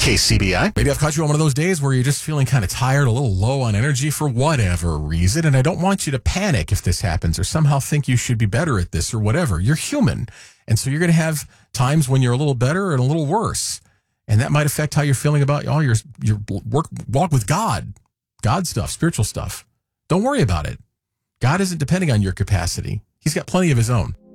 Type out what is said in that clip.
KCBI. Maybe I've caught you on one of those days where you're just feeling kind of tired, a little low on energy for whatever reason. And I don't want you to panic if this happens or somehow think you should be better at this or whatever. You're human. And so you're going to have times when you're a little better and a little worse. And that might affect how you're feeling about all your walk with God stuff, spiritual stuff. Don't worry about it. God isn't depending on your capacity. He's got plenty of his own.